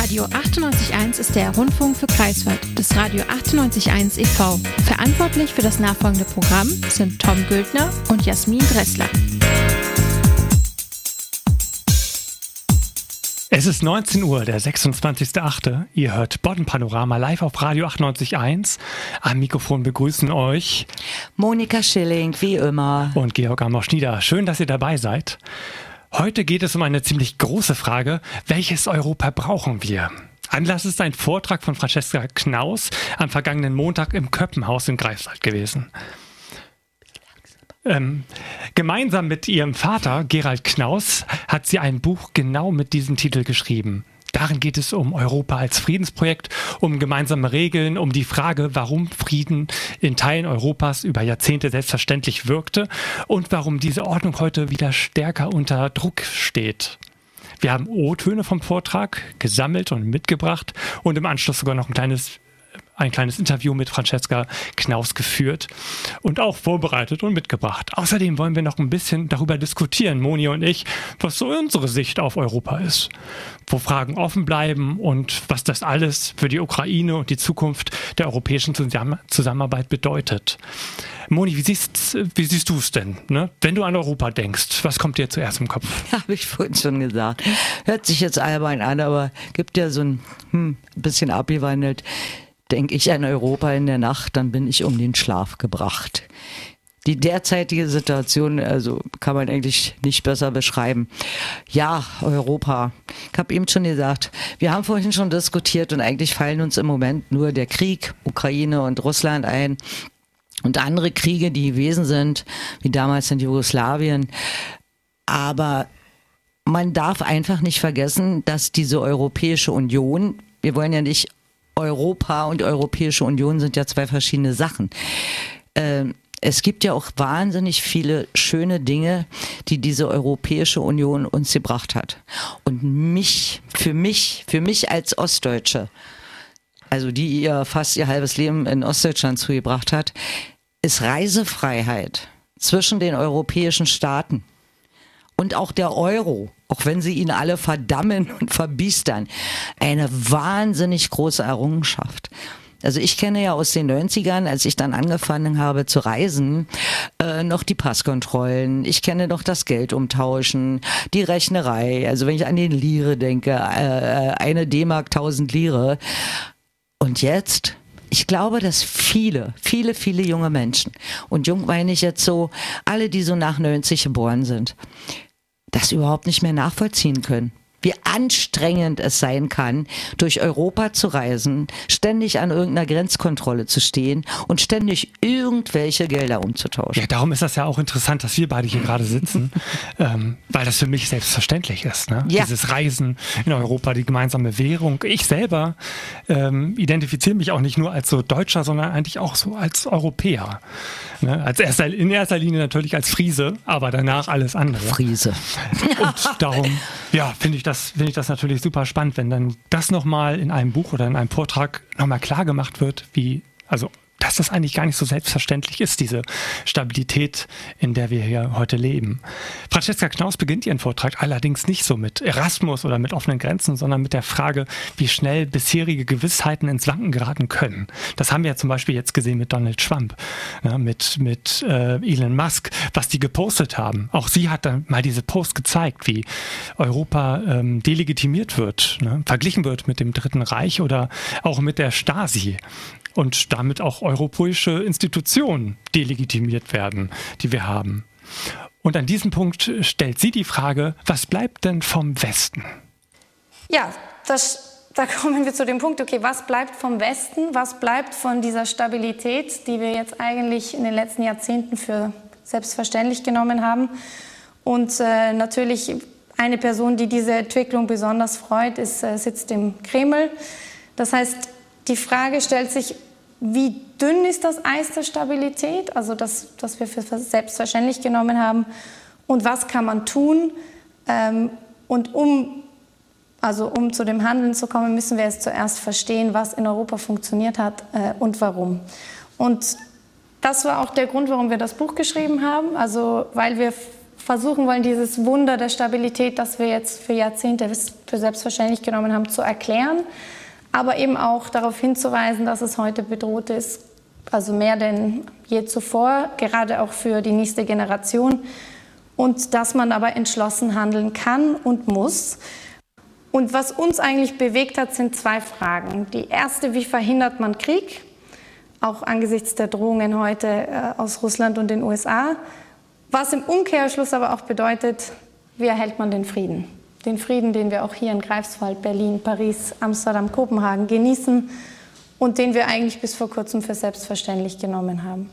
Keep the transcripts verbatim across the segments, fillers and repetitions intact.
Radio achtundneunzig Komma eins ist der Rundfunk für Greifswald des Radio achtundneunzig Komma eins e V Verantwortlich für das nachfolgende Programm sind Tom Güldner und Jasmin Dressler. Es ist neunzehn Uhr, der sechsundzwanzigster achte Ihr hört Boddenpanorama live auf Radio achtundneunzig Komma eins. Am Mikrofon begrüßen euch Monika Schilling, wie immer. Und Georg Amos-Schnieder. Schön, dass ihr dabei seid. Heute geht es um eine ziemlich große Frage. Welches Europa brauchen wir? Anlass ist ein Vortrag von Francesca Knaus am vergangenen Montag im Köppenhaus in Greifswald gewesen. Ähm, gemeinsam mit ihrem Vater, Gerald Knaus, hat sie ein Buch genau mit diesem Titel geschrieben. Darin geht es um Europa als Friedensprojekt, um gemeinsame Regeln, um die Frage, warum Frieden in Teilen Europas über Jahrzehnte selbstverständlich wirkte und warum diese Ordnung heute wieder stärker unter Druck steht. Wir haben O-Töne vom Vortrag gesammelt und mitgebracht und im Anschluss sogar noch ein kleines ein kleines Interview mit Francesca Knaus geführt und auch vorbereitet und mitgebracht. Außerdem wollen wir noch ein bisschen darüber diskutieren, Moni und ich, was so unsere Sicht auf Europa ist, wo Fragen offen bleiben und was das alles für die Ukraine und die Zukunft der europäischen Zusammenarbeit bedeutet. Moni, wie siehst, wie siehst du es denn, ne? Wenn du an Europa denkst, was kommt dir zuerst im Kopf? Habe ich vorhin schon gesagt. Hört sich jetzt albern an, aber gibt ja so ein hm, bisschen abgewandelt. Denke ich an Europa in der Nacht, dann bin ich um den Schlaf gebracht. Die derzeitige Situation, also kann man eigentlich nicht besser beschreiben. Ja, Europa. Ich habe eben schon gesagt, wir haben vorhin schon diskutiert und eigentlich fallen uns im Moment nur der Krieg, Ukraine und Russland ein und andere Kriege, die gewesen sind, wie damals in Jugoslawien. Aber man darf einfach nicht vergessen, dass diese Europäische Union, wir wollen ja nicht Europa und Europäische Union sind ja zwei verschiedene Sachen. Ähm, es gibt ja auch wahnsinnig viele schöne Dinge, die diese Europäische Union uns gebracht hat. Und mich, für mich, für mich als Ostdeutsche, also die ihr fast ihr halbes Leben in Ostdeutschland zugebracht hat, ist Reisefreiheit zwischen den europäischen Staaten und auch der Euro, auch wenn sie ihn alle verdammen und verbiestern, eine wahnsinnig große Errungenschaft. Also ich kenne ja aus den neunzigern, als ich dann angefangen habe zu reisen, äh, noch die Passkontrollen. Ich kenne noch das Geldumtauschen, die Rechnerei. Also wenn ich an den Lire denke, äh, eine D-Mark tausend Lire. Und jetzt... Ich glaube, dass viele, viele, viele junge Menschen, und jung meine ich jetzt so, alle, die so nach neunzig geboren sind, das überhaupt nicht mehr nachvollziehen können. Wie anstrengend es sein kann, durch Europa zu reisen, ständig an irgendeiner Grenzkontrolle zu stehen und ständig irgendwelche Gelder umzutauschen. Ja, darum ist das ja auch interessant, dass wir beide hier gerade sitzen, ähm, weil das für mich selbstverständlich ist. Ne? Ja. Dieses Reisen in Europa, die gemeinsame Währung. Ich selber ähm, identifiziere mich auch nicht nur als so Deutscher, sondern eigentlich auch so als Europäer. Ne? Als erster, in erster Linie natürlich als Friese, aber danach alles andere. Friese. Und darum, ja, finde ich das finde ich das natürlich super spannend, wenn dann das nochmal in einem Buch oder in einem Vortrag nochmal klar gemacht wird, wie, also, dass das eigentlich gar nicht so selbstverständlich ist, diese Stabilität, in der wir hier heute leben. Francesca Knaus beginnt ihren Vortrag allerdings nicht so mit Erasmus oder mit offenen Grenzen, sondern mit der Frage, wie schnell bisherige Gewissheiten ins Wanken geraten können. Das haben wir ja zum Beispiel jetzt gesehen mit Donald Trump, ja, mit, mit äh, Elon Musk, was die gepostet haben. Auch sie hat dann mal diese Post gezeigt, wie Europa ähm, delegitimiert wird, ne, verglichen wird mit dem Dritten Reich oder auch mit der Stasi. Und damit auch europäische Institutionen delegitimiert werden, die wir haben. Und an diesem Punkt stellt sie die Frage, was bleibt denn vom Westen? Ja, das, da kommen wir zu dem Punkt, okay, was bleibt vom Westen, was bleibt von dieser Stabilität, die wir jetzt eigentlich in den letzten Jahrzehnten für selbstverständlich genommen haben. Und äh, natürlich eine Person, die diese Entwicklung besonders freut, ist, äh, sitzt im Kreml. Das heißt, die Frage stellt sich, wie dünn ist das Eis der Stabilität, also das, das wir für selbstverständlich genommen haben, und was kann man tun? Ähm, und um, also um zu dem Handeln zu kommen, müssen wir es zuerst verstehen, was in Europa funktioniert hat äh, und warum. Und das war auch der Grund, warum wir das Buch geschrieben haben, also weil wir versuchen wollen, dieses Wunder der Stabilität, das wir jetzt für Jahrzehnte für selbstverständlich genommen haben, zu erklären, aber eben auch darauf hinzuweisen, dass es heute bedroht ist, also mehr denn je zuvor, gerade auch für die nächste Generation, und dass man aber entschlossen handeln kann und muss. Und was uns eigentlich bewegt hat, sind zwei Fragen. Die erste: Wie verhindert man Krieg, auch angesichts der Drohungen heute äh, aus Russland und den U S A? Was im Umkehrschluss aber auch bedeutet, wie erhält man den Frieden? Den Frieden, den wir auch hier in Greifswald, Berlin, Paris, Amsterdam, Kopenhagen genießen und den wir eigentlich bis vor kurzem für selbstverständlich genommen haben.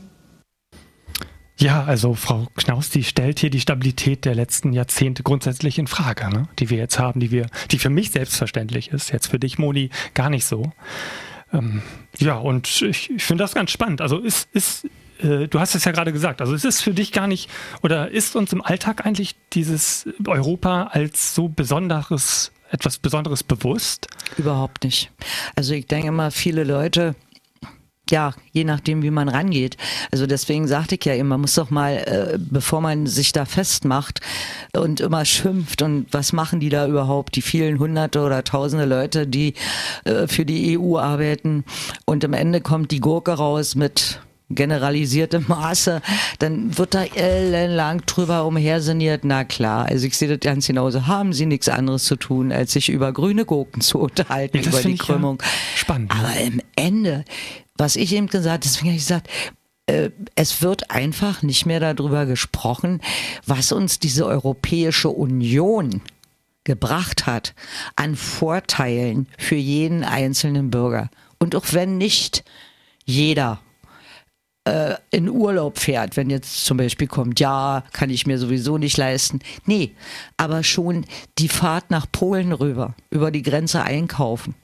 Ja, also Frau Knaus, die stellt hier die Stabilität der letzten Jahrzehnte grundsätzlich in Frage, ne? Die wir jetzt haben, die wir, die für mich selbstverständlich ist, jetzt für dich, Moni, gar nicht so. Ähm, ja, und ich, ich finde das ganz spannend. Also ist, ist äh, du hast es ja gerade gesagt, also es ist für dich gar nicht, oder ist uns im Alltag eigentlich dieses Europa als so besonderes, etwas Besonderes bewusst? Überhaupt nicht. Also ich denke immer, viele Leute, ja, je nachdem, wie man rangeht. Also deswegen sagte ich ja immer, man muss doch mal, äh, bevor man sich da festmacht und immer schimpft und was machen die da überhaupt, die vielen hunderte oder tausende Leute, die äh, für die E U arbeiten, und am Ende kommt die Gurke raus mit generalisiertem Maße, dann wird da ellenlang drüber umhersinniert. Na klar, also ich sehe das ganz genauso. Haben sie nichts anderes zu tun, als sich über grüne Gurken zu unterhalten, ja, über die Krümmung. Ja spannend. Aber im Ende, was ich eben gesagt, deswegen habe ich gesagt, äh, es wird einfach nicht mehr darüber gesprochen, was uns diese Europäische Union gebracht hat an Vorteilen für jeden einzelnen Bürger. Und auch wenn nicht jeder äh, in Urlaub fährt, wenn jetzt zum Beispiel kommt, ja, kann ich mir sowieso nicht leisten. Nee, aber schon die Fahrt nach Polen rüber, über die Grenze einkaufen.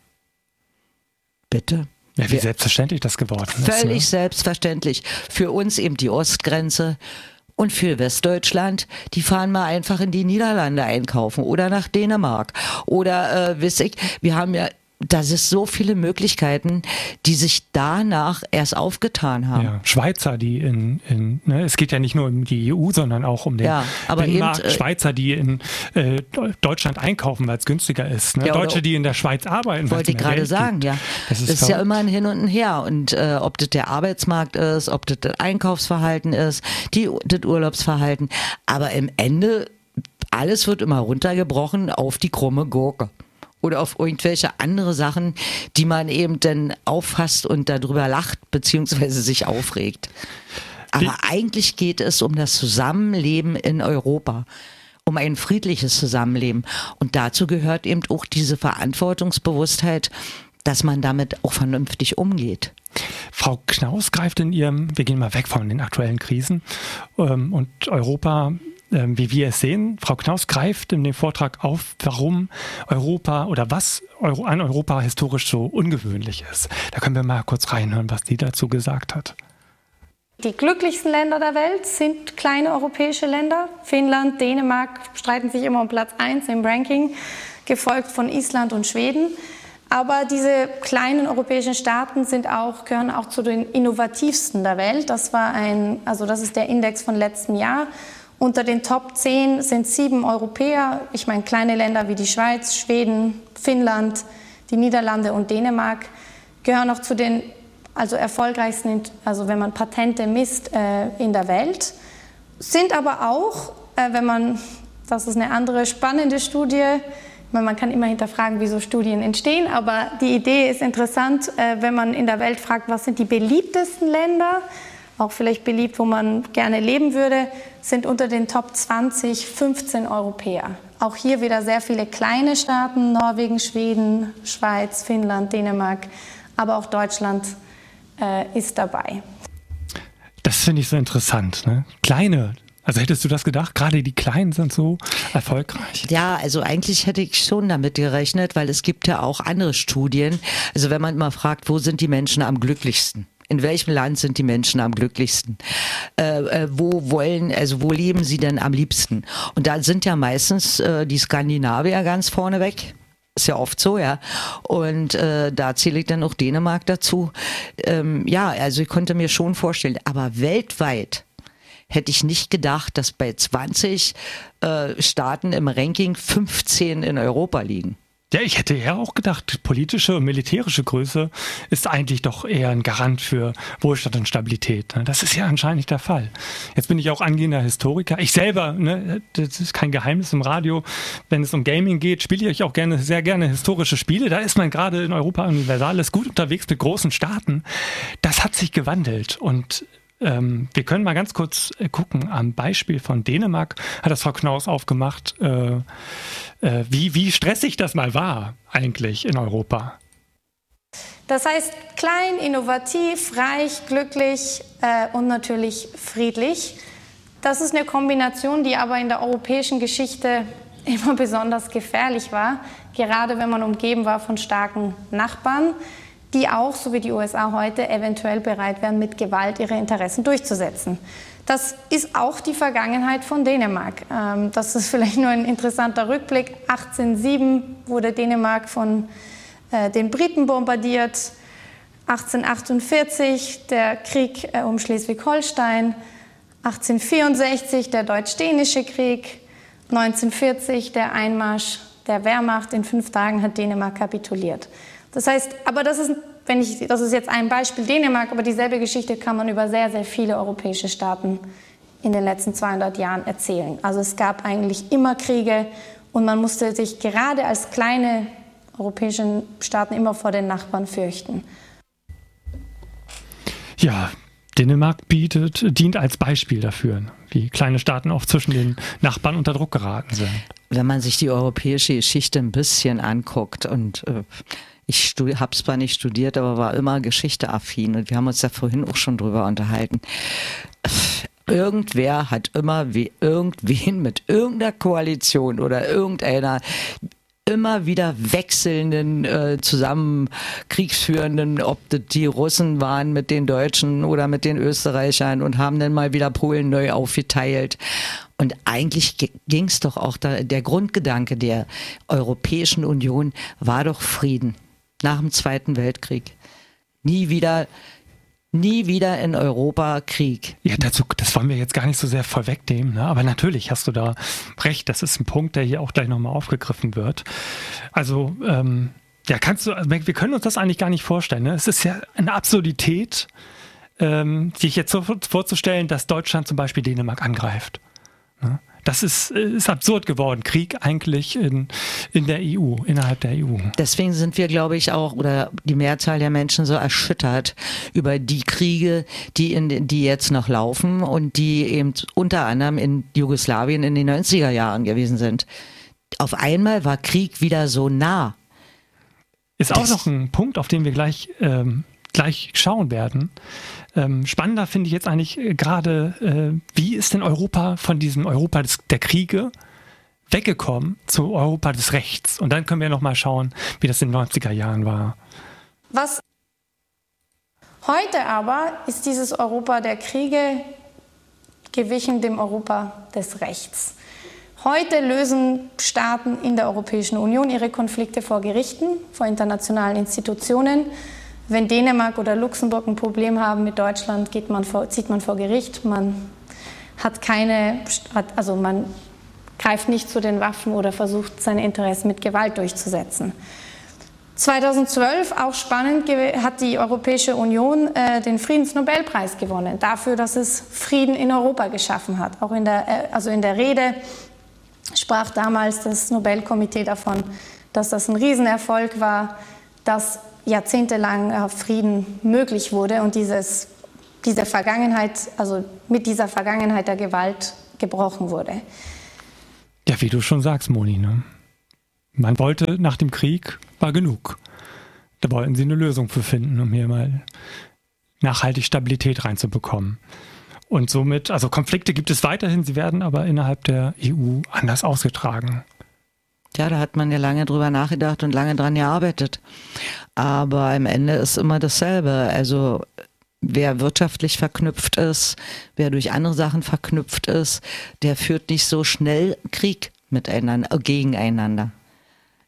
Bitte. Ja, wie Wir, selbstverständlich das geworden ist. Völlig ne? selbstverständlich. Für uns eben die Ostgrenze. Und für Westdeutschland, die fahren mal einfach in die Niederlande einkaufen oder nach Dänemark. Oder, äh, weiß ich, wir haben ja, das ist so viele Möglichkeiten, die sich danach erst aufgetan haben. Ja, Schweizer, die in, in ne, es geht ja nicht nur um die E U, sondern auch um den ja, aber Binnenmarkt. eben, äh, Schweizer, die in äh, Deutschland einkaufen, weil es günstiger ist. Ne? Ja, Deutsche, die in der Schweiz arbeiten. Wollte ich gerade sagen, ja. Das ist, das ist ja immer ein Hin und ein Her. Und äh, ob das der Arbeitsmarkt ist, ob das das Einkaufsverhalten ist, die, das Urlaubsverhalten. Aber im Ende, alles wird immer runtergebrochen auf die krumme Gurke. Oder auf irgendwelche andere Sachen, die man eben dann auffasst und darüber lacht, beziehungsweise sich aufregt. Aber Wie? eigentlich geht es um das Zusammenleben in Europa, um ein friedliches Zusammenleben. Und dazu gehört eben auch diese Verantwortungsbewusstheit, dass man damit auch vernünftig umgeht. Frau Knaus greift in ihrem, wir gehen mal weg von den aktuellen Krisen ähm, und Europa, wie wir es sehen. Frau Knaus greift in dem Vortrag auf, warum Europa oder was Euro, an Europa historisch so ungewöhnlich ist. Da können wir mal kurz reinhören, was sie dazu gesagt hat. Die glücklichsten Länder der Welt sind kleine europäische Länder. Finnland, Dänemark streiten sich immer um Platz eins im Ranking, gefolgt von Island und Schweden. Aber diese kleinen europäischen Staaten sind auch, gehören auch zu den innovativsten der Welt. Das war ein, also das ist der Index von letztem Jahr. Unter den Top zehn sind sieben Europäer, ich meine kleine Länder wie die Schweiz, Schweden, Finnland, die Niederlande und Dänemark, gehören auch zu den also erfolgreichsten, also wenn man Patente misst, äh, in der Welt. Sind aber auch, äh, wenn man, das ist eine andere spannende Studie, meine, man kann immer hinterfragen, wieso Studien entstehen, aber die Idee ist interessant, äh, wenn man in der Welt fragt, was sind die beliebtesten Länder, auch vielleicht beliebt, wo man gerne leben würde, sind unter den Top zwanzig fünfzehn Europäer. Auch hier wieder sehr viele kleine Staaten, Norwegen, Schweden, Schweiz, Finnland, Dänemark, aber auch Deutschland äh, ist dabei. Das finde ich so interessant, ne? Kleine, also hättest du das gedacht? Gerade die Kleinen sind so erfolgreich. Ja, also eigentlich hätte ich schon damit gerechnet, weil es gibt ja auch andere Studien. Also wenn man mal fragt, wo sind die Menschen am glücklichsten? In welchem Land sind die Menschen am glücklichsten? Äh, äh, wo wollen, also wo leben sie denn am liebsten? Und da sind ja meistens äh, die Skandinavier ganz vorne weg. Ist ja oft so, ja. Und äh, da zähle ich dann auch Dänemark dazu. Ähm, ja, also ich konnte mir schon vorstellen, aber weltweit hätte ich nicht gedacht, dass bei zwanzig äh, Staaten im Ranking fünfzehn in Europa liegen. Ja, ich hätte ja auch gedacht, politische und militärische Größe ist eigentlich doch eher ein Garant für Wohlstand und Stabilität. Das ist ja anscheinend nicht der Fall. Jetzt bin ich auch angehender Historiker. Ich selber, ne, das ist kein Geheimnis im Radio, wenn es um Gaming geht, spiele ich auch gerne, sehr gerne historische Spiele. Da ist man gerade in Europa Universalis gut unterwegs mit großen Staaten. Das hat sich gewandelt und Ähm, wir können mal ganz kurz äh, gucken, am Beispiel von Dänemark hat das Frau Knaus aufgemacht, äh, äh, wie, wie stressig das mal war eigentlich in Europa. Das heißt, klein, innovativ, reich, glücklich äh, und natürlich friedlich. Das ist eine Kombination, die aber in der europäischen Geschichte immer besonders gefährlich war, gerade wenn man umgeben war von starken Nachbarn, die auch, so wie die U S A heute, eventuell bereit wären, mit Gewalt ihre Interessen durchzusetzen. Das ist auch die Vergangenheit von Dänemark. Das ist vielleicht nur ein interessanter Rückblick. achtzehnhundertsieben wurde Dänemark von den Briten bombardiert. achtzehnhundertachtundvierzig der Krieg um Schleswig-Holstein. achtzehnhundertvierundsechzig der Deutsch-Dänische Krieg. neunzehnhundertvierzig der Einmarsch der Wehrmacht. In fünf Tagen hat Dänemark kapituliert. Das heißt, aber das ist, wenn ich, das ist jetzt ein Beispiel Dänemark, aber dieselbe Geschichte kann man über sehr, sehr viele europäische Staaten in den letzten zweihundert Jahren erzählen. Also es gab eigentlich immer Kriege und man musste sich gerade als kleine europäische Staaten immer vor den Nachbarn fürchten. Ja, Dänemark bietet, dient als Beispiel dafür, wie kleine Staaten oft zwischen den Nachbarn unter Druck geraten sind. Wenn man sich die europäische Geschichte ein bisschen anguckt und äh, ich habe es zwar nicht studiert, aber war immer geschichteaffin und wir haben uns da vorhin auch schon drüber unterhalten. Irgendwer hat immer wie irgendwen mit irgendeiner Koalition oder irgendeiner immer wieder wechselnden, äh, zusammen kriegsführenden, ob das die Russen waren mit den Deutschen oder mit den Österreichern und haben dann mal wieder Polen neu aufgeteilt. Und eigentlich ging es doch auch, da, der Grundgedanke der Europäischen Union war doch Frieden nach dem Zweiten Weltkrieg. Nie wieder, nie wieder in Europa Krieg. Ja, dazu, das wollen wir jetzt gar nicht so sehr vorwegnehmen, ne? Aber natürlich hast du da recht, das ist ein Punkt, der hier auch gleich nochmal aufgegriffen wird. Also, ähm, ja, kannst du, also wir können uns das eigentlich gar nicht vorstellen, ne? Es ist ja eine Absurdität, ähm, sich jetzt so vorzustellen, dass Deutschland zum Beispiel Dänemark angreift. Ne? Das ist, ist absurd geworden, Krieg eigentlich in, in der E U, innerhalb der E U. Deswegen sind wir, glaube ich, auch, oder die Mehrzahl der Menschen so erschüttert über die Kriege, die, in, die jetzt noch laufen und die eben unter anderem in Jugoslawien in den neunziger Jahren gewesen sind. Auf einmal war Krieg wieder so nah. Ist auch das noch ein Punkt, auf den wir gleich, ähm, gleich schauen werden. Ähm, spannender finde ich jetzt eigentlich äh, gerade, äh, wie ist denn Europa von diesem Europa des, der Kriege weggekommen zu Europa des Rechts? Und dann können wir nochmal schauen, wie das in den neunziger Jahren war. Was heute aber ist dieses Europa der Kriege gewichen dem Europa des Rechts. Heute lösen Staaten in der Europäischen Union ihre Konflikte vor Gerichten, vor internationalen Institutionen. Wenn Dänemark oder Luxemburg ein Problem haben mit Deutschland, geht man vor, zieht man vor Gericht. Man hat keine, also man greift nicht zu den Waffen oder versucht, seine Interessen mit Gewalt durchzusetzen. zweitausendzwölf, auch spannend, hat die Europäische Union äh, den Friedensnobelpreis gewonnen, dafür, dass es Frieden in Europa geschaffen hat. Auch in der, äh, also in der Rede sprach damals das Nobelkomitee davon, dass das ein Riesenerfolg war, dass jahrzehntelang Frieden möglich wurde und dieses, diese Vergangenheit, also mit dieser Vergangenheit der Gewalt gebrochen wurde. Ja, wie du schon sagst, Moni, ne? Man wollte nach dem Krieg, war genug. Da wollten sie eine Lösung für finden, um hier mal nachhaltig Stabilität reinzubekommen. Und somit, also Konflikte gibt es weiterhin, sie werden aber innerhalb der E U anders ausgetragen. Ja, da hat man ja lange drüber nachgedacht und lange dran gearbeitet. Aber am Ende ist immer dasselbe. Also wer wirtschaftlich verknüpft ist, wer durch andere Sachen verknüpft ist, der führt nicht so schnell Krieg miteinander, gegeneinander.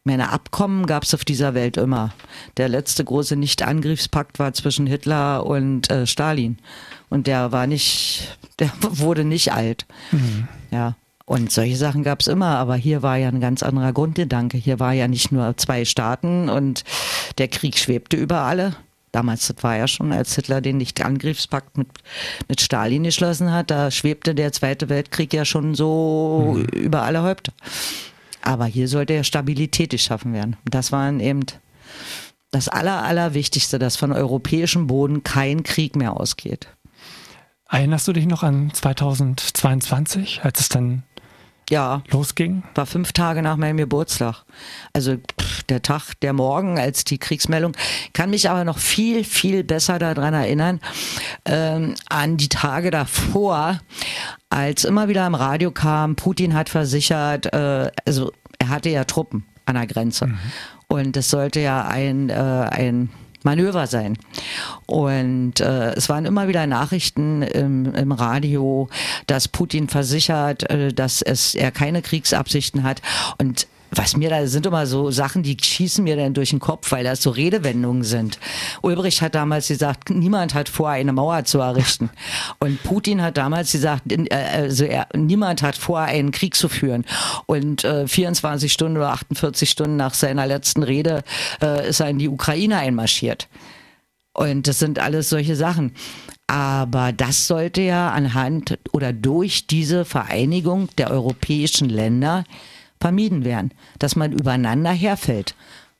Meine Abkommen gab es auf dieser Welt immer. Der letzte große Nicht-Angriffspakt war zwischen Hitler und äh, Stalin. Und der war nicht, der wurde nicht alt. Mhm. Ja. Und solche Sachen gab es immer, aber hier war ja ein ganz anderer Grundgedanke. Hier war ja nicht nur zwei Staaten und der Krieg schwebte über alle. Damals, das war ja schon, als Hitler den Nicht-Angriffspakt mit, mit Stalin geschlossen hat, da schwebte der Zweite Weltkrieg ja schon so mhm. über alle Häupter. Aber hier sollte ja Stabilität geschaffen werden. Das war eben das Aller, Allerwichtigste, dass von europäischem Boden kein Krieg mehr ausgeht. Erinnerst du dich noch an zweitausendzweiundzwanzig, als es dann ja losging? War fünf Tage nach meinem Geburtstag. Also pff, der Tag, der Morgen als die Kriegsmeldung. Kann mich aber noch viel, viel besser daran erinnern, ähm, an die Tage davor, als immer wieder im Radio kam, Putin hat versichert, äh, also er hatte ja Truppen an der Grenze. Mhm. Und es sollte ja ein, äh, ein Manöver sein. Und äh, es waren immer wieder Nachrichten im, im Radio, dass Putin versichert, äh, dass es er keine Kriegsabsichten hat. Und was mir da sind immer so Sachen, die schießen mir dann durch den Kopf, weil das so Redewendungen sind. Ulbricht hat damals gesagt, niemand hat vor, eine Mauer zu errichten. Und Putin hat damals gesagt, also er, niemand hat vor, einen Krieg zu führen. Und äh, vierundzwanzig Stunden oder achtundvierzig Stunden nach seiner letzten Rede äh, ist er in die Ukraine einmarschiert. Und das sind alles solche Sachen. Aber das sollte ja anhand oder durch diese Vereinigung der europäischen Länder vermieden werden, dass man übereinander herfällt.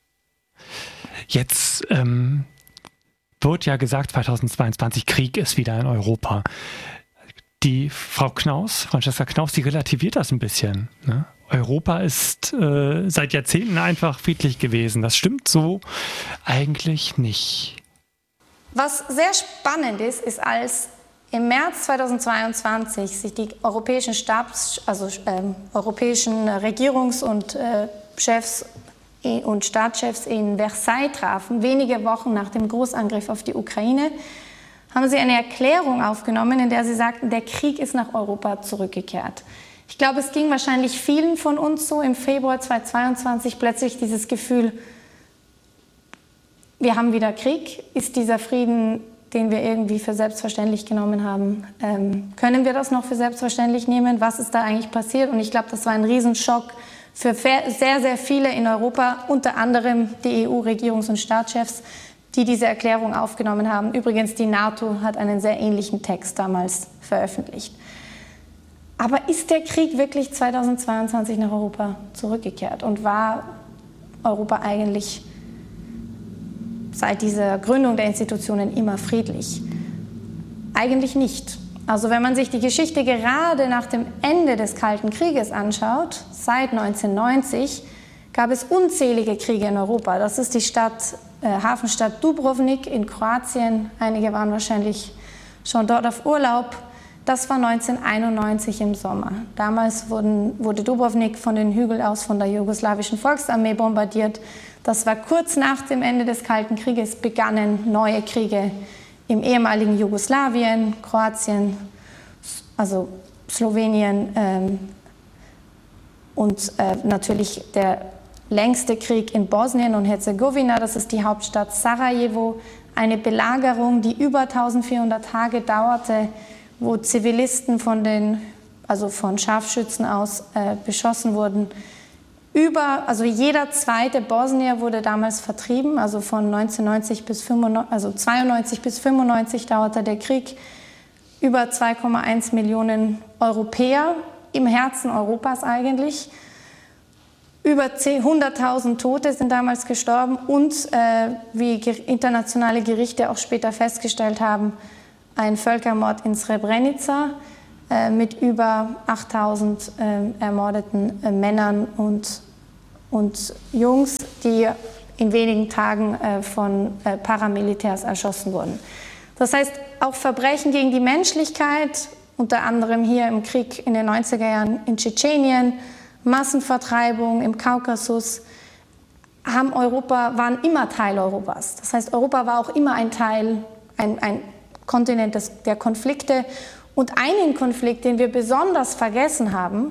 Jetzt ähm, wird ja gesagt, zweitausendzweiundzwanzig Krieg ist wieder in Europa. Die Frau Knaus, Francesca Knaus, die relativiert das ein bisschen. Ne? Europa ist äh, seit Jahrzehnten einfach friedlich gewesen. Das stimmt so eigentlich nicht. Was sehr spannend ist, ist, als im März zweitausendzweiundzwanzig sich die europäischen Stabs, also ähm, europäischen Regierungs- und äh, Chefs und Staatschefs in Versailles trafen, wenige Wochen nach dem Großangriff auf die Ukraine, haben sie eine Erklärung aufgenommen, in der sie sagten, der Krieg ist nach Europa zurückgekehrt. Ich glaube, es ging wahrscheinlich vielen von uns so im Februar zweitausendzweiundzwanzig plötzlich dieses Gefühl, wir haben wieder Krieg, ist dieser Frieden, den wir irgendwie für selbstverständlich genommen haben. Ähm, können wir das noch für selbstverständlich nehmen? Was ist da eigentlich passiert? Und ich glaube, das war ein Riesenschock für sehr, sehr viele in Europa, unter anderem die E U-Regierungs- und Staatschefs, die diese Erklärung aufgenommen haben. Übrigens, die NATO hat einen sehr ähnlichen Text damals veröffentlicht. Aber ist der Krieg wirklich zweitausendzweiundzwanzig nach Europa zurückgekehrt? Und war Europa eigentlich seit dieser Gründung der Institutionen immer friedlich? Eigentlich nicht. Also wenn man sich die Geschichte gerade nach dem Ende des Kalten Krieges anschaut, seit neunzehnhundertneunzig gab es unzählige Kriege in Europa. Das ist die Stadt, äh, Hafenstadt Dubrovnik in Kroatien. Einige waren wahrscheinlich schon dort auf Urlaub. Das war neunzehnhunderteinundneunzig im Sommer. Damals wurden, wurde Dubrovnik von den Hügeln aus von der jugoslawischen Volksarmee bombardiert. Das war kurz nach dem Ende des Kalten Krieges, begannen neue Kriege im ehemaligen Jugoslawien, Kroatien, also Slowenien ähm, und äh, natürlich der längste Krieg in Bosnien und Herzegowina, das ist die Hauptstadt Sarajevo, eine Belagerung, die über eintausendvierhundert Tage dauerte, wo Zivilisten von den, also von Scharfschützen aus äh, beschossen wurden. Über, also jeder zweite Bosnier wurde damals vertrieben, also von neunzehnhundertneunzig bis fünfundneunzig, also zweiundneunzig bis fünfundneunzig dauerte der Krieg. Über zwei Komma eins Millionen Europäer im Herzen Europas eigentlich. Über hunderttausend Tote sind damals gestorben und, äh, wie internationale Gerichte auch später festgestellt haben, ein Völkermord in Srebrenica äh, mit über achttausend äh, ermordeten äh, Männern und, und Jungs, die in wenigen Tagen äh, von äh, Paramilitärs erschossen wurden. Das heißt, auch Verbrechen gegen die Menschlichkeit, unter anderem hier im Krieg in den neunziger Jahren in Tschetschenien, Massenvertreibung im Kaukasus, haben Europa, waren immer Teil Europas. Das heißt, Europa war auch immer ein Teil, ein, ein Kontinent des, der Konflikte. Und einen Konflikt, den wir besonders vergessen haben,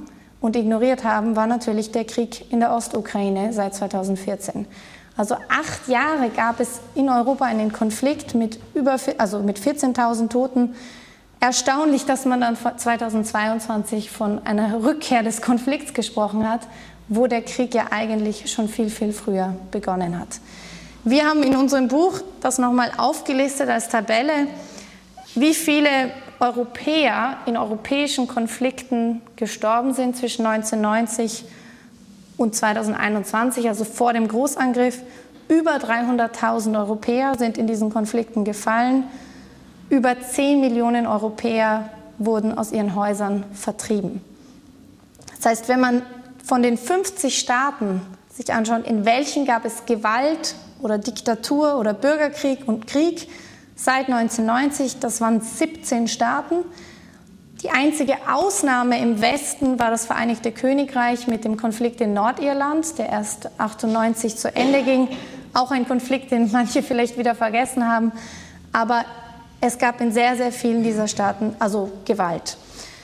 und ignoriert haben, war natürlich der Krieg in der Ostukraine seit zweitausendvierzehn. Also acht Jahre gab es in Europa einen Konflikt mit, über, also mit vierzehntausend Toten. Erstaunlich, dass man dann zweitausendzweiundzwanzig von einer Rückkehr des Konflikts gesprochen hat, wo der Krieg ja eigentlich schon viel, viel früher begonnen hat. Wir haben in unserem Buch das nochmal aufgelistet als Tabelle, wie viele Europäer in europäischen Konflikten gestorben sind zwischen neunzehnhundertneunzig und zweitausendeinundzwanzig, also vor dem Großangriff. Über dreihunderttausend Europäer sind in diesen Konflikten gefallen. Über zehn Millionen Europäer wurden aus ihren Häusern vertrieben. Das heißt, wenn man von den fünfzig Staaten sich anschaut, in welchen gab es Gewalt oder Diktatur oder Bürgerkrieg und Krieg seit neunzehnhundertneunzig, das waren siebzehn Staaten. Die einzige Ausnahme im Westen war das Vereinigte Königreich mit dem Konflikt in Nordirland, der erst achtundneunzig zu Ende ging. Auch ein Konflikt, den manche vielleicht wieder vergessen haben. Aber es gab in sehr, sehr vielen dieser Staaten also Gewalt.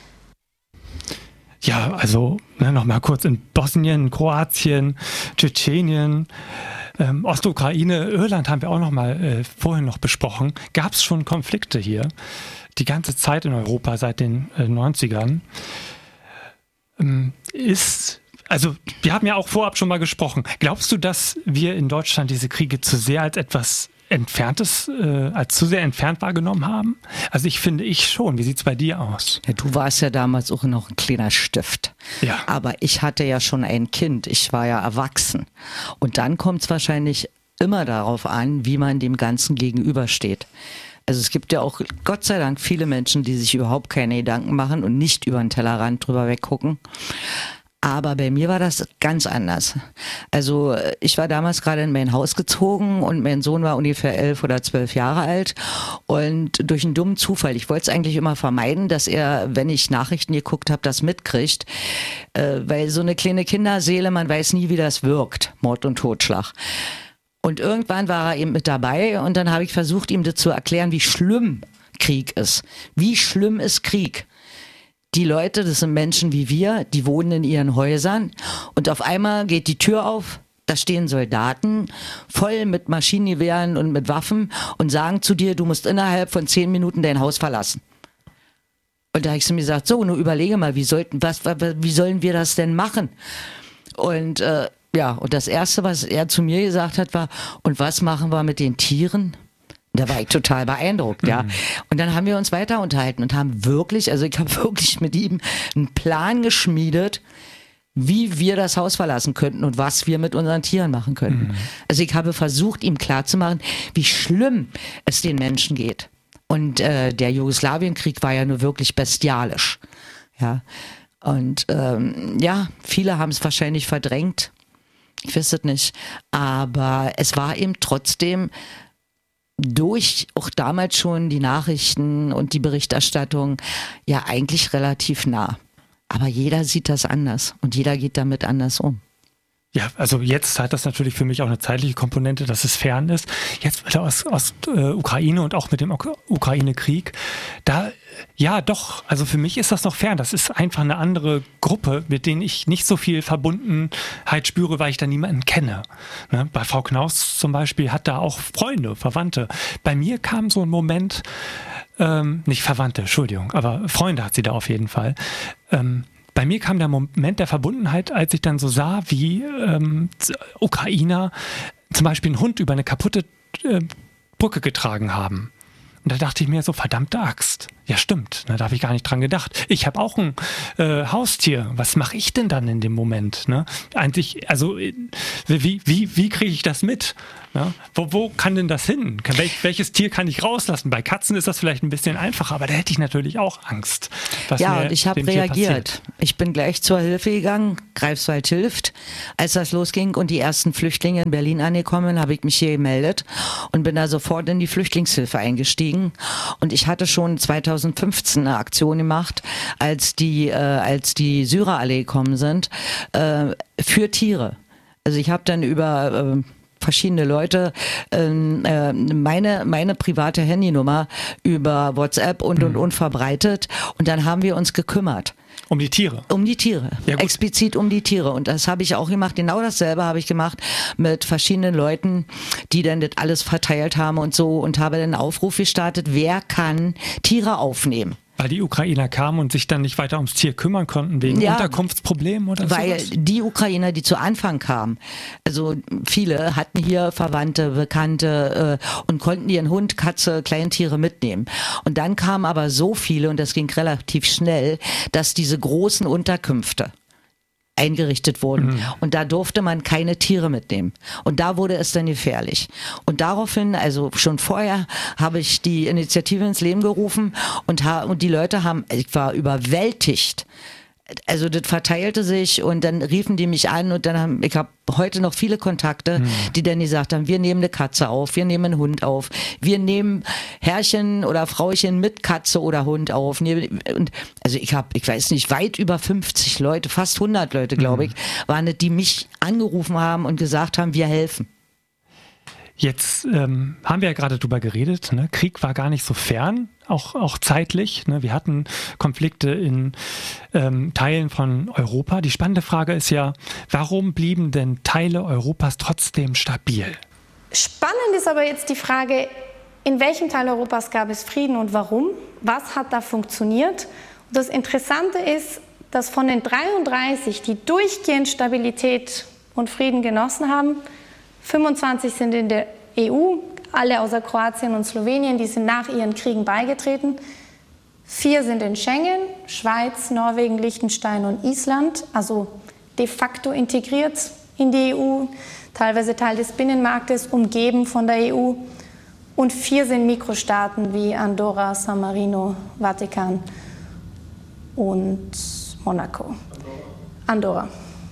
Ja, also ne, noch mal kurz in Bosnien, Kroatien, Tschetschenien, ähm, Ostukraine, Irland haben wir auch noch mal äh, vorhin noch besprochen. Gab es schon Konflikte hier? Die ganze Zeit in Europa seit den äh, neunzigern. Ähm, ist, also wir haben ja auch vorab schon mal gesprochen. Glaubst du, dass wir in Deutschland diese Kriege zu sehr als etwas Entferntes, äh, als zu sehr entfernt wahrgenommen haben? Also ich finde ich schon. Wie sieht's bei dir aus? Ja, du warst ja damals auch noch ein kleiner Stift. Ja. Aber ich hatte ja schon ein Kind. Ich war ja erwachsen. Und dann kommt es wahrscheinlich immer darauf an, wie man dem Ganzen gegenübersteht. Also es gibt ja auch, Gott sei Dank, viele Menschen, die sich überhaupt keine Gedanken machen und nicht über den Tellerrand drüber weggucken. Aber bei mir war das ganz anders. Also ich war damals gerade in mein Haus gezogen und mein Sohn war ungefähr elf oder zwölf Jahre alt. Und durch einen dummen Zufall, ich wollte es eigentlich immer vermeiden, dass er, wenn ich Nachrichten geguckt habe, das mitkriegt. Äh, weil so eine kleine Kinderseele, man weiß nie, wie das wirkt, Mord und Totschlag. Und irgendwann war er eben mit dabei und dann habe ich versucht, ihm das zu erklären, wie schlimm Krieg ist. Wie schlimm ist Krieg? Die Leute, das sind Menschen wie wir, die wohnen in ihren Häusern und auf einmal geht die Tür auf, da stehen Soldaten voll mit Maschinengewehren und mit Waffen und sagen zu dir, du musst innerhalb von zehn Minuten dein Haus verlassen. Und da habe ich zu mir gesagt, so, nur überlege mal, wie sollten, was, wie sollen wir das denn machen? Und äh, ja, und das Erste, was er zu mir gesagt hat, war, und was machen wir mit den Tieren? Da war ich total beeindruckt, ja. Mhm. Und dann haben wir uns weiter unterhalten und haben wirklich, also ich habe wirklich mit ihm einen Plan geschmiedet, wie wir das Haus verlassen könnten und was wir mit unseren Tieren machen könnten. Mhm. Also ich habe versucht, ihm klarzumachen, wie schlimm es den Menschen geht. Und äh, der Jugoslawienkrieg war ja nur wirklich bestialisch, ja. Und ähm, ja, viele haben es wahrscheinlich verdrängt. Ich weiß es nicht. Aber es war eben trotzdem durch auch damals schon die Nachrichten und die Berichterstattung ja eigentlich relativ nah. Aber jeder sieht das anders und jeder geht damit anders um. Ja, also jetzt hat das natürlich für mich auch eine zeitliche Komponente, dass es fern ist. Jetzt mit der Ost, Ost, äh, Ukraine und auch mit dem Ukraine-Krieg, da, ja doch, also für mich ist das noch fern. Das ist einfach eine andere Gruppe, mit denen ich nicht so viel Verbundenheit spüre, weil ich da niemanden kenne. Ne? Bei Frau Knaus zum Beispiel hat da auch Freunde, Verwandte. Bei mir kam so ein Moment, ähm, nicht Verwandte, Entschuldigung, aber Freunde hat sie da auf jeden Fall. Ähm, Bei mir kam der Moment der Verbundenheit, als ich dann so sah, wie ähm, Ukrainer zum Beispiel einen Hund über eine kaputte äh, Brücke getragen haben. Und da dachte ich mir so, verdammte Axt. Ja, stimmt, ne, da habe ich gar nicht dran gedacht. Ich habe auch ein äh, Haustier. Was mache ich denn dann in dem Moment? Ne? Eigentlich, also wie, wie, wie kriege ich das mit? Ne? Wo, wo kann denn das hin? Wel, welches Tier kann ich rauslassen? Bei Katzen ist das vielleicht ein bisschen einfacher, aber da hätte ich natürlich auch Angst. Was ja, und ich habe reagiert. Ich bin gleich zur Hilfe gegangen. Greifswald hilft. Als das losging und die ersten Flüchtlinge in Berlin angekommen, habe ich mich hier gemeldet und bin da sofort in die Flüchtlingshilfe eingestiegen. Und ich hatte schon zweitausendfünfzehn eine Aktion gemacht, als die, äh, als die Syrer alle gekommen sind, äh, für Tiere. Also ich habe dann über äh, verschiedene Leute äh, meine, meine private Handynummer über WhatsApp und, und, und verbreitet. Und dann haben wir uns gekümmert. Um die Tiere? Um die Tiere, ja, explizit um die Tiere. Und das habe ich auch gemacht, genau dasselbe habe ich gemacht mit verschiedenen Leuten, die dann das alles verteilt haben und so, und habe dann einen Aufruf gestartet, wer kann Tiere aufnehmen. Weil die Ukrainer kamen und sich dann nicht weiter ums Tier kümmern konnten, wegen ja, Unterkunftsproblemen oder so? Weil sowas? Die Ukrainer, die zu Anfang kamen, also viele hatten hier Verwandte, Bekannte äh, und konnten ihren Hund, Katze, Kleintiere mitnehmen. Und dann kamen aber so viele, und das ging relativ schnell, dass diese großen Unterkünfte eingerichtet wurden. Mhm. Und da durfte man keine Tiere mitnehmen. Und da wurde es dann gefährlich. Und daraufhin, also schon vorher, habe ich die Initiative ins Leben gerufen und, ha- und die Leute haben, ich war überwältigt. Also das verteilte sich und dann riefen die mich an und dann haben, ich habe heute noch viele Kontakte, mhm. die dann gesagt haben, wir nehmen eine Katze auf, wir nehmen einen Hund auf, wir nehmen Herrchen oder Frauchen mit Katze oder Hund auf. Und also ich habe, ich weiß nicht, weit über fünfzig Leute, fast hundert Leute, glaube ich, waren es, die mich angerufen haben und gesagt haben, wir helfen. Jetzt ähm, haben wir ja gerade drüber geredet, ne? Krieg war gar nicht so fern, auch, auch zeitlich. Ne? Wir hatten Konflikte in ähm, Teilen von Europa. Die spannende Frage ist ja, warum blieben denn Teile Europas trotzdem stabil? Spannend ist aber jetzt die Frage, in welchem Teil Europas gab es Frieden und warum? Was hat da funktioniert? Und das Interessante ist, dass von den dreiunddreißig, die durchgehend Stabilität und Frieden genossen haben, fünfundzwanzig sind in der E U, alle außer Kroatien und Slowenien, die sind nach ihren Kriegen beigetreten. Vier sind in Schengen, Schweiz, Norwegen, Liechtenstein und Island, also de facto integriert in die E U, teilweise Teil des Binnenmarktes, umgeben von der E U. Und vier sind Mikrostaaten wie Andorra, San Marino, Vatikan und Monaco. Andorra.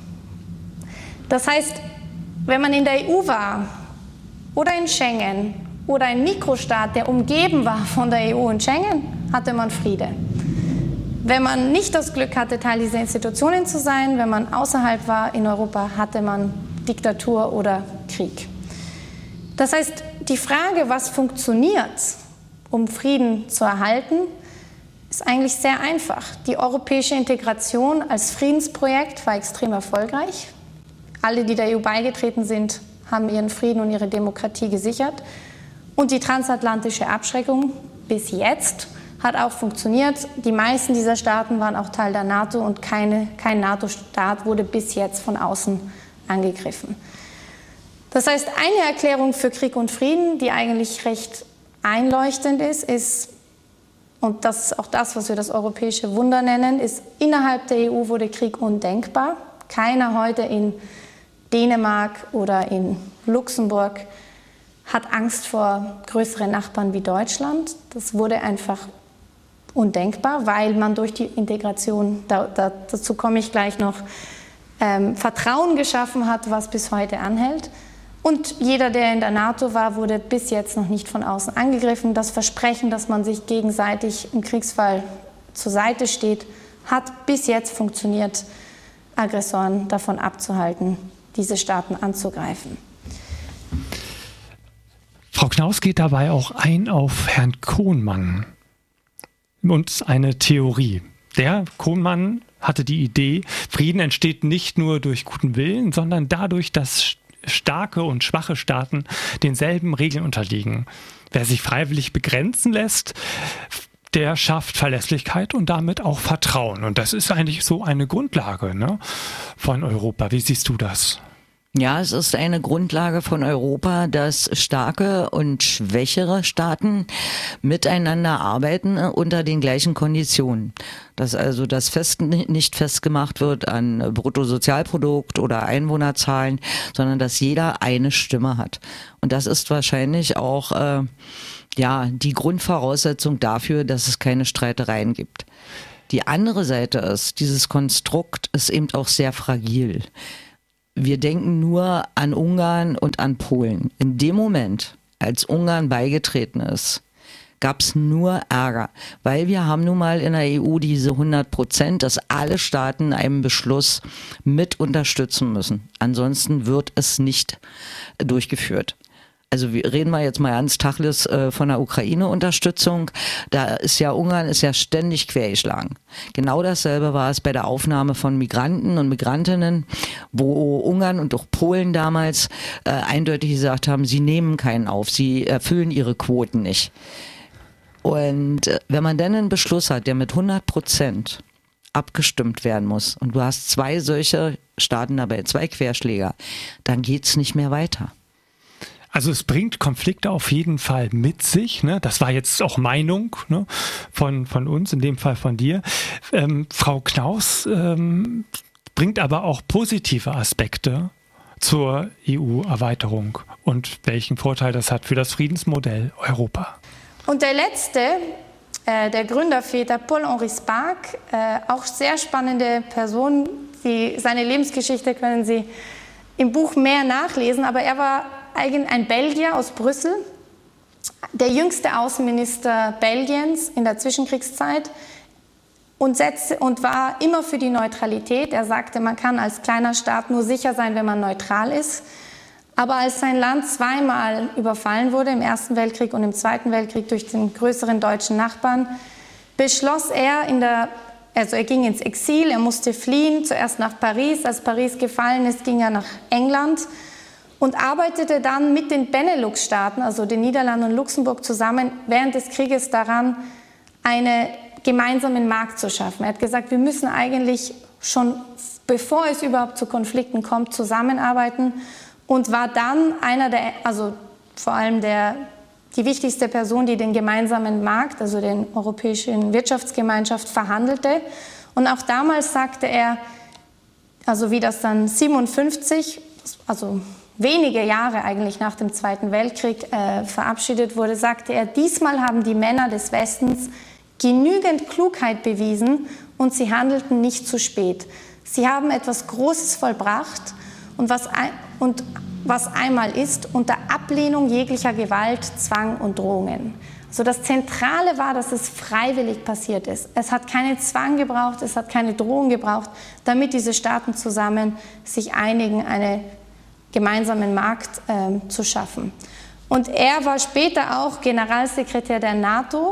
Das heißt, wenn man in der E U war oder in Schengen oder ein Mikrostaat, der umgeben war von der E U und Schengen, hatte man Friede. Wenn man nicht das Glück hatte, Teil dieser Institutionen zu sein, wenn man außerhalb war in Europa, hatte man Diktatur oder Krieg. Das heißt, die Frage, was funktioniert, um Frieden zu erhalten, ist eigentlich sehr einfach. Die europäische Integration als Friedensprojekt war extrem erfolgreich. Alle, die der E U beigetreten sind, haben ihren Frieden und ihre Demokratie gesichert. Und die transatlantische Abschreckung bis jetzt hat auch funktioniert. Die meisten dieser Staaten waren auch Teil der NATO und keine, kein NATO-Staat wurde bis jetzt von außen angegriffen. Das heißt, eine Erklärung für Krieg und Frieden, die eigentlich recht einleuchtend ist, ist, und das ist auch das, was wir das europäische Wunder nennen, ist, innerhalb der E U wurde Krieg undenkbar. Keiner heute in Dänemark oder in Luxemburg hat Angst vor größeren Nachbarn wie Deutschland. Das wurde einfach undenkbar, weil man durch die Integration, da, da, dazu komme ich gleich noch, ähm, Vertrauen geschaffen hat, was bis heute anhält. Und jeder, der in der NATO war, wurde bis jetzt noch nicht von außen angegriffen. Das Versprechen, dass man sich gegenseitig im Kriegsfall zur Seite steht, hat bis jetzt funktioniert, Aggressoren davon abzuhalten, diese Staaten anzugreifen. Frau Knaus geht dabei auch ein auf Herrn Kohnmann und eine Theorie. Der Kohnmann hatte die Idee, Frieden entsteht nicht nur durch guten Willen, sondern dadurch, dass starke und schwache Staaten denselben Regeln unterliegen. Wer sich freiwillig begrenzen lässt, der schafft Verlässlichkeit und damit auch Vertrauen. Und das ist eigentlich so eine Grundlage, ne, von Europa. Wie siehst du das? Ja, es ist eine Grundlage von Europa, dass starke und schwächere Staaten miteinander arbeiten unter den gleichen Konditionen. Dass also das fest, nicht festgemacht wird an Bruttosozialprodukt oder Einwohnerzahlen, sondern dass jeder eine Stimme hat. Und das ist wahrscheinlich auch äh, ja die Grundvoraussetzung dafür, dass es keine Streitereien gibt. Die andere Seite ist, dieses Konstrukt ist eben auch sehr fragil. Wir denken nur an Ungarn und an Polen. In dem Moment, als Ungarn beigetreten ist, gab es nur Ärger, weil wir haben nun mal in der E U diese hundert Prozent, dass alle Staaten einen Beschluss mit unterstützen müssen. Ansonsten wird es nicht durchgeführt. Also wir reden wir jetzt mal ganz Tacheles äh, von der Ukraine-Unterstützung. Da ist ja Ungarn ist ja ständig quergeschlagen. Genau dasselbe war es bei der Aufnahme von Migranten und Migrantinnen, wo Ungarn und auch Polen damals äh, eindeutig gesagt haben, sie nehmen keinen auf, sie erfüllen ihre Quoten nicht. Und äh, wenn man dann einen Beschluss hat, der mit hundert Prozent abgestimmt werden muss und du hast zwei solche Staaten dabei, zwei Querschläger, dann geht's nicht mehr weiter. Also es bringt Konflikte auf jeden Fall mit sich. Ne? Das war jetzt auch Meinung, ne? von, von uns, in dem Fall von dir. Ähm, Frau Knaus ähm, bringt aber auch positive Aspekte zur E U-Erweiterung und welchen Vorteil das hat für das Friedensmodell Europa. Und der letzte, äh, der Gründerväter Paul-Henri Spaak, äh, auch sehr spannende Person. Die, seine Lebensgeschichte können Sie im Buch mehr nachlesen, aber er war ein Belgier aus Brüssel, der jüngste Außenminister Belgiens in der Zwischenkriegszeit und, setzte, und war immer für die Neutralität. Er sagte, man kann als kleiner Staat nur sicher sein, wenn man neutral ist. Aber als sein Land zweimal überfallen wurde, im Ersten Weltkrieg und im Zweiten Weltkrieg durch den größeren deutschen Nachbarn, beschloss er, in der, also er ging ins Exil, er musste fliehen, zuerst nach Paris. Als Paris gefallen ist, ging er nach England und arbeitete dann mit den Benelux-Staaten, also den Niederlanden und Luxemburg, zusammen während des Krieges daran, einen gemeinsamen Markt zu schaffen. Er hat gesagt, wir müssen eigentlich schon, bevor es überhaupt zu Konflikten kommt, zusammenarbeiten und war dann einer der, also vor allem der, die wichtigste Person, die den gemeinsamen Markt, also den Europäischen Wirtschaftsgemeinschaft, verhandelte. Und auch damals sagte er, also wie das dann siebenundfünfzig, also wenige Jahre eigentlich nach dem Zweiten Weltkrieg äh, verabschiedet wurde, sagte er, diesmal haben die Männer des Westens genügend Klugheit bewiesen und sie handelten nicht zu spät. Sie haben etwas Großes vollbracht und was, ein, und was einmal ist, unter Ablehnung jeglicher Gewalt, Zwang und Drohungen. Also das Zentrale war, dass es freiwillig passiert ist. Es hat keinen Zwang gebraucht, es hat keine Drohung gebraucht, damit diese Staaten zusammen sich einigen, eine gemeinsamen Markt äh, zu schaffen. Und er war später auch Generalsekretär der NATO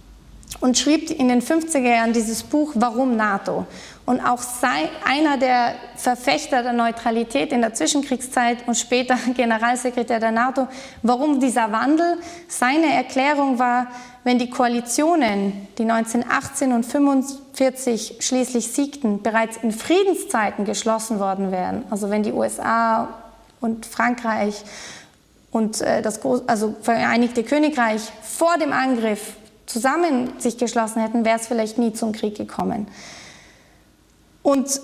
und schrieb in den fünfziger Jahren dieses Buch Warum NATO? Und auch sei einer der Verfechter der Neutralität in der Zwischenkriegszeit und später Generalsekretär der NATO. Warum dieser Wandel? Seine Erklärung war, wenn die Koalitionen, die neunzehnhundertachtzehn und neunzehnhundertfünfundvierzig schließlich siegten, bereits in Friedenszeiten geschlossen worden wären, also wenn die U S A und Frankreich und äh, das Groß, also Vereinigte Königreich vor dem Angriff zusammen sich geschlossen hätten, wäre es vielleicht nie zum Krieg gekommen. Und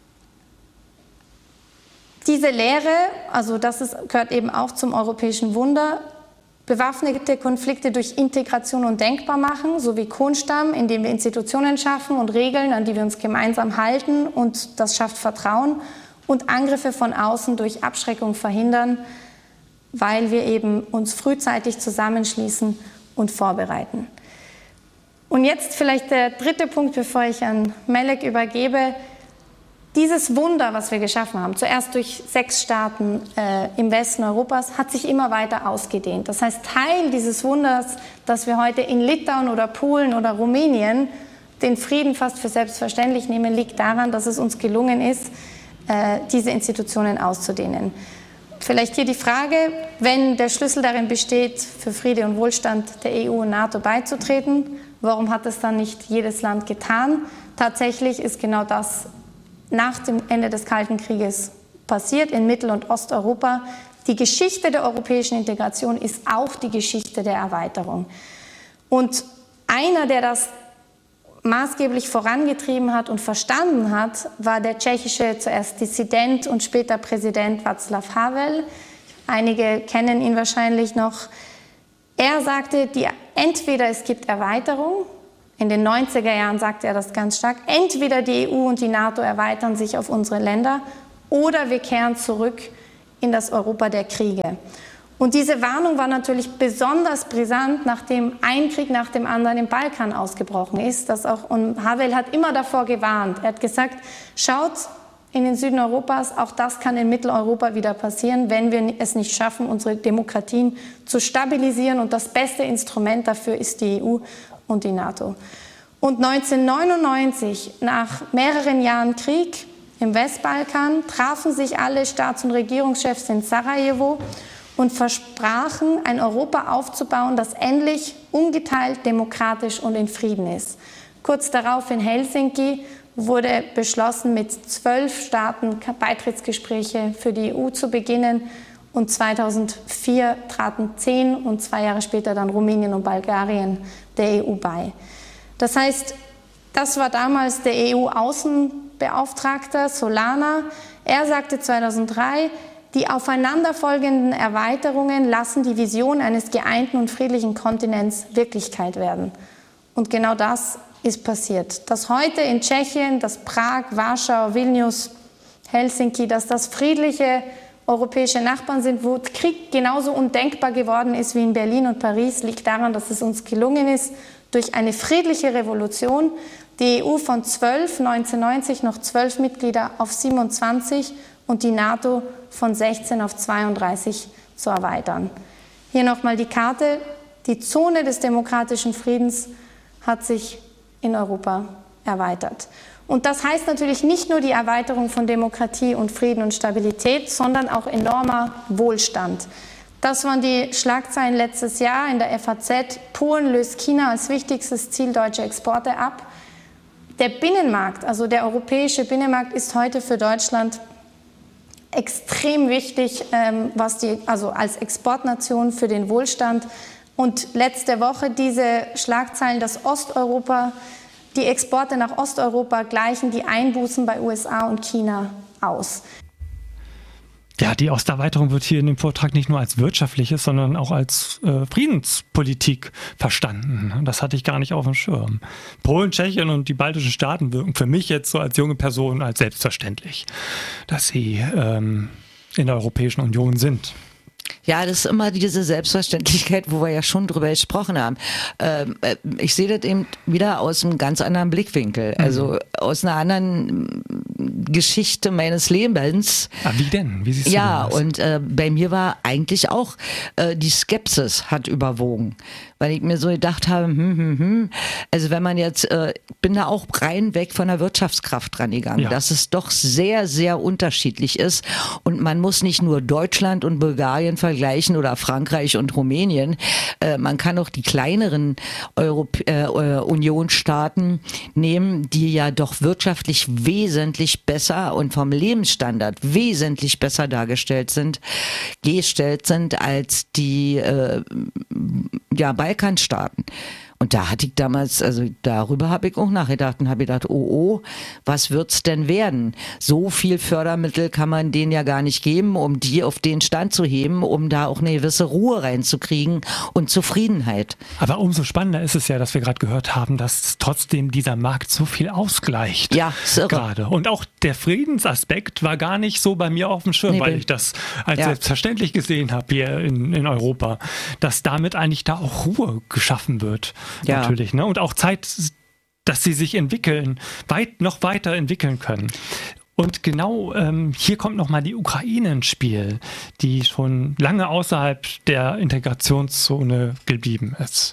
diese Lehre, also das ist, gehört eben auch zum europäischen Wunder, bewaffnete Konflikte durch Integration undenkbar machen, so wie Kohnstamm, indem wir Institutionen schaffen und Regeln, an die wir uns gemeinsam halten, und das schafft Vertrauen, und Angriffe von außen durch Abschreckung verhindern, weil wir eben uns frühzeitig zusammenschließen und vorbereiten. Und jetzt vielleicht der dritte Punkt, bevor ich an Melek übergebe. Dieses Wunder, was wir geschaffen haben, zuerst durch sechs Staaten äh, im Westen Europas, hat sich immer weiter ausgedehnt. Das heißt, Teil dieses Wunders, dass wir heute in Litauen oder Polen oder Rumänien den Frieden fast für selbstverständlich nehmen, liegt daran, dass es uns gelungen ist, äh, diese Institutionen auszudehnen. Vielleicht hier die Frage, wenn der Schlüssel darin besteht, für Friede und Wohlstand der E U und NATO beizutreten, warum hat es dann nicht jedes Land getan? Tatsächlich ist genau das nach dem Ende des Kalten Krieges passiert in Mittel- und Osteuropa. Die Geschichte der europäischen Integration ist auch die Geschichte der Erweiterung. Und einer, der das maßgeblich vorangetrieben hat und verstanden hat, war der tschechische zuerst Dissident und später Präsident Václav Havel. Einige kennen ihn wahrscheinlich noch. Er sagte, die, entweder es gibt Erweiterung, in den neunziger Jahren sagte er das ganz stark, entweder die E U und die NATO erweitern sich auf unsere Länder oder wir kehren zurück in das Europa der Kriege. Und diese Warnung war natürlich besonders brisant, nachdem ein Krieg nach dem anderen im Balkan ausgebrochen ist. Das auch, und Havel hat immer davor gewarnt. Er hat gesagt, schaut in den Süden Europas, auch das kann in Mitteleuropa wieder passieren, wenn wir es nicht schaffen, unsere Demokratien zu stabilisieren. Und das beste Instrument dafür ist die E U und die NATO. Und neunzehnhundertneunundneunzig, nach mehreren Jahren Krieg im Westbalkan, trafen sich alle Staats- und Regierungschefs in Sarajevo und versprachen, ein Europa aufzubauen, das endlich ungeteilt, demokratisch und in Frieden ist. Kurz darauf in Helsinki wurde beschlossen, mit zwölf Staaten Beitrittsgespräche für die E U zu beginnen. Und zweitausendvier traten zehn und zwei Jahre später dann Rumänien und Bulgarien der E U bei. Das heißt, das war damals der E U-Außenbeauftragter Solana. Er sagte zweitausenddrei, die aufeinanderfolgenden Erweiterungen lassen die Vision eines geeinten und friedlichen Kontinents Wirklichkeit werden. Und genau das ist passiert. Dass heute in Tschechien, dass Prag, Warschau, Vilnius, Helsinki, dass das friedliche europäische Nachbarn sind, wo Krieg genauso undenkbar geworden ist wie in Berlin und Paris, liegt daran, dass es uns gelungen ist, durch eine friedliche Revolution die E U von zwölf, neunzehnhundertneunzig noch zwölf Mitglieder auf siebenundzwanzig und die NATO von sechzehn auf zweiunddreißig zu erweitern. Hier nochmal die Karte. Die Zone des demokratischen Friedens hat sich in Europa erweitert. Und das heißt natürlich nicht nur die Erweiterung von Demokratie und Frieden und Stabilität, sondern auch enormer Wohlstand. Das waren die Schlagzeilen letztes Jahr in der F A Z. Polen löst China als wichtigstes Ziel deutscher Exporte ab. Der Binnenmarkt, also der europäische Binnenmarkt, ist heute für Deutschland extrem wichtig, ähm, was die, also als Exportnation für den Wohlstand. Und letzte Woche diese Schlagzeilen, dass Osteuropa, die Exporte nach Osteuropa gleichen die Einbußen bei U S A und China aus. Ja, die Osterweiterung wird hier in dem Vortrag nicht nur als wirtschaftliches, sondern auch als äh, Friedenspolitik verstanden. Das hatte ich gar nicht auf dem Schirm. Polen, Tschechien und die baltischen Staaten wirken für mich jetzt so als junge Person als selbstverständlich, dass sie ähm, in der Europäischen Union sind. Ja, das ist immer diese Selbstverständlichkeit, wo wir ja schon drüber gesprochen haben. Ähm, ich sehe das eben wieder aus einem ganz anderen Blickwinkel, also mhm. aus einer anderen Geschichte meines Lebens. Ah, wie denn? Wie siehst du ja, das? und äh, bei mir war eigentlich auch äh, die Skepsis hat überwogen, weil ich mir so gedacht habe, hm, hm, hm, also wenn man jetzt, äh, bin da auch rein weg von der Wirtschaftskraft dran gegangen, ja. dass es doch sehr, sehr unterschiedlich ist und man muss nicht nur Deutschland und Bulgarien vergleichen oder Frankreich und Rumänien, äh, man kann auch die kleineren Europä- äh, Unionsstaaten nehmen, die ja doch wirtschaftlich wesentlich besser und vom Lebensstandard wesentlich besser dargestellt sind, gestellt sind als die äh, ja, Balkanstaaten. Und da hatte ich damals, also darüber habe ich auch nachgedacht und habe gedacht, oh, oh, was wird's denn werden? So viel Fördermittel kann man denen ja gar nicht geben, um die auf den Stand zu heben, um da auch eine gewisse Ruhe reinzukriegen und Zufriedenheit. Aber umso spannender ist es ja, dass wir gerade gehört haben, dass trotzdem dieser Markt so viel ausgleicht. Ja, ist irre. Gerade. Und auch der Friedensaspekt war gar nicht so bei mir auf dem Schirm, nee, weil ich das als ja. selbstverständlich gesehen habe hier in, in Europa, dass damit eigentlich da auch Ruhe geschaffen wird. Ja. Natürlich, ne? Und auch Zeit, dass sie sich entwickeln, weit noch weiter entwickeln können. Und genau ähm, hier kommt nochmal die Ukraine ins Spiel, die schon lange außerhalb der Integrationszone geblieben ist.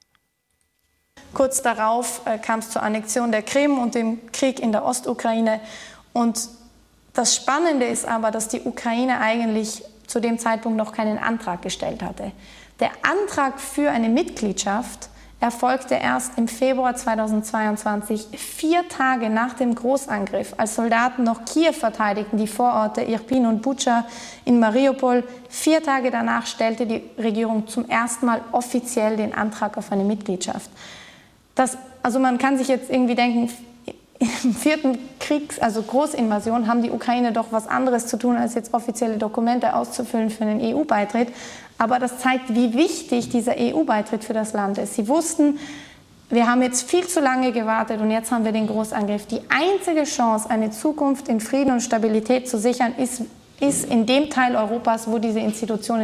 Kurz darauf äh, kam es zur Annexion der Krim und dem Krieg in der Ostukraine. Und das Spannende ist aber, dass die Ukraine eigentlich zu dem Zeitpunkt noch keinen Antrag gestellt hatte. Der Antrag für eine Mitgliedschaft erfolgte erst im Februar zweitausendzweiundzwanzig, vier Tage nach dem Großangriff, als Soldaten noch Kiew verteidigten, die Vororte Irpin und Butscha in Mariupol. Vier Tage danach stellte die Regierung zum ersten Mal offiziell den Antrag auf eine Mitgliedschaft. Das, also man kann sich jetzt irgendwie denken, im vierten Kriegs-, also Großinvasion, haben die Ukraine doch was anderes zu tun, als jetzt offizielle Dokumente auszufüllen für einen E U-Beitritt. Aber das zeigt, wie wichtig dieser E U-Beitritt für das Land ist. Sie wussten, wir haben jetzt viel zu lange gewartet und jetzt haben wir den Großangriff. Die einzige Chance, eine Zukunft in Frieden und Stabilität zu sichern, ist, ist in dem Teil Europas, wo diese Institutionen